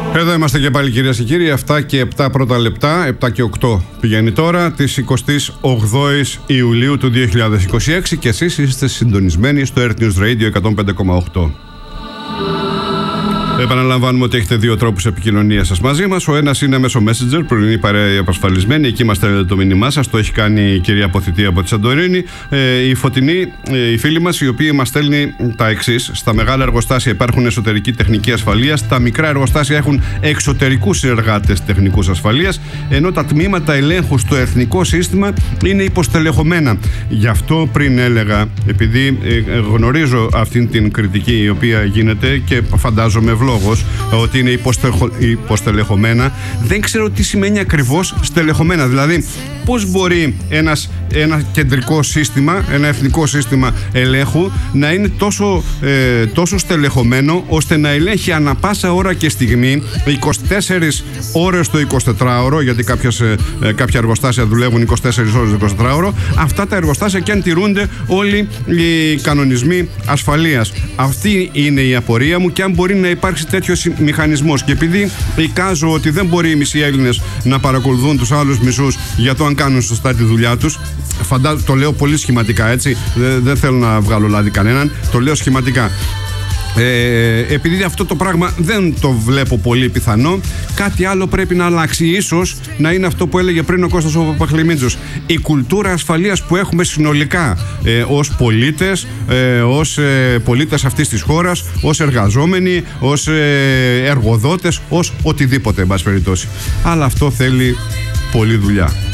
Εδώ είμαστε και πάλι, κυρίες και κύριοι. 7 και 7 πρώτα λεπτά, 7 και 8 πηγαίνει τώρα, της 28ης Ιουλίου του 2026 και εσείς είστε συντονισμένοι στο Earth News Radio 105,8. Επαναλαμβάνουμε ότι έχετε δύο τρόπους επικοινωνίας σας μαζί μας. Ο ένας είναι μέσω Messenger, πρωινή παρέα επασφαλισμένη. Εκεί μας στέλνετε το μήνυμά σας. Το έχει κάνει η κυρία Αποθητή από τη Σαντορίνη. Η Φωτεινή, η φίλη μας, η οποία μας στέλνει τα εξής. Στα μεγάλα εργοστάσια υπάρχουν εσωτερική τεχνική ασφαλείας. Τα μικρά εργοστάσια έχουν εξωτερικούς συνεργάτες τεχνικούς ασφαλείας. Ενώ τα τμήματα ελέγχου στο εθνικό σύστημα είναι υποστελεχωμένα. Γι' αυτό πριν έλεγα, επειδή γνωρίζω αυτήν την κριτική η οποία γίνεται και φαντάζομαι ότι είναι υποστελεχωμένα, δεν ξέρω τι σημαίνει ακριβώς στελεχωμένα. Δηλαδή, πώς μπορεί ένα κεντρικό σύστημα, ένα εθνικό σύστημα ελέγχου να είναι τόσο στελεχωμένο ώστε να ελέγχει ανα πάσα ώρα και στιγμή, 24 ώρες το 24ωρο, γιατί κάποια εργοστάσια δουλεύουν 24 ώρες το 24ωρο, αυτά τα εργοστάσια και αν τηρούνται όλοι οι κανονισμοί ασφαλείας. Αυτή είναι η απορία μου, και αν μπορεί να υπάρξει τέτοιος μηχανισμός. Και επειδή εικάζω ότι δεν μπορεί οι μισοί Έλληνες να παρακολουθούν τους άλλους μισούς για το αν κάνουν σωστά τη δουλειά τους, το λέω πολύ σχηματικά, έτσι, δεν θέλω να βγάλω λάδι κανέναν, το λέω σχηματικά. Επειδή αυτό το πράγμα δεν το βλέπω πολύ πιθανό, κάτι άλλο πρέπει να αλλάξει. Ίσως να είναι αυτό που έλεγε πριν ο Κώστας ο Παπαχλημίτζος, η κουλτούρα ασφαλείας που έχουμε συνολικά ως πολίτες, ως πολίτες αυτής της χώρας, ως εργαζόμενοι, ως εργοδότες, ως οτιδήποτε εν πάση περιπτώσει. Αλλά αυτό θέλει πολλή δουλειά.